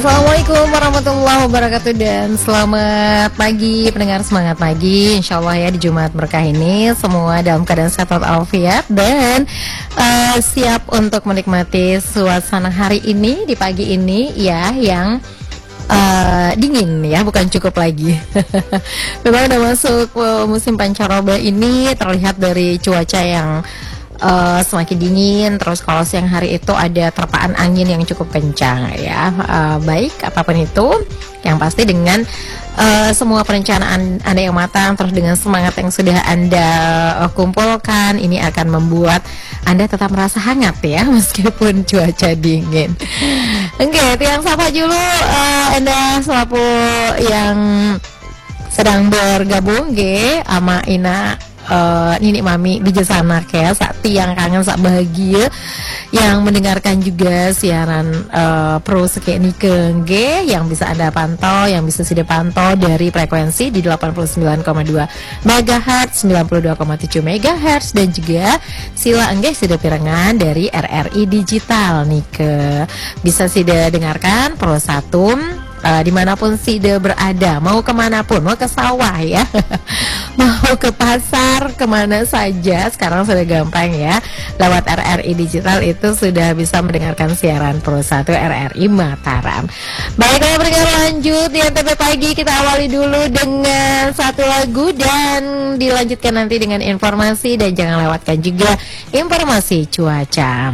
Assalamualaikum warahmatullahi wabarakatuh dan selamat pagi pendengar Semangat Pagi. Insya Allah ya di Jumat berkah ini semua dalam keadaan sehat walafiat dan siap untuk menikmati suasana hari ini di pagi ini ya yang dingin ya, bukan cukup lagi. Memang udah masuk musim pancaroba ini terlihat dari cuaca yang semakin dingin. Terus kalau siang hari itu ada terpaan angin yang cukup kencang ya. Baik apapun itu, yang pasti dengan semua perencanaan Anda yang matang, terus dengan semangat yang sudah Anda kumpulkan, ini akan membuat Anda tetap merasa hangat ya meskipun cuaca dingin. Oke, yang sapa dulu Anda selaku yang sedang bergabung sama Ina, Nini Mami di sana kayak saat tiang kangen sak bahagia yang mendengarkan juga siaran pro seke nikeng yang bisa Anda pantau, yang bisa sudah pantau dari frekuensi di 89,2 MHz, 92,7 MHz dan juga sila enggak sudah pirengan dari RRI Digital nih ke bisa sudah dengarkan pro satu dimanapun Sida berada, mau kemanapun, mau ke sawah ya, mau ke pasar, kemana saja sekarang sudah gampang ya, lewat RRI Digital itu sudah bisa mendengarkan siaran Pro 1 RRI Mataram. Baiklah pendengar, lanjut di NTB Pagi, kita awali dulu dengan satu lagu dan dilanjutkan nanti dengan informasi, dan jangan lewatkan juga informasi cuaca.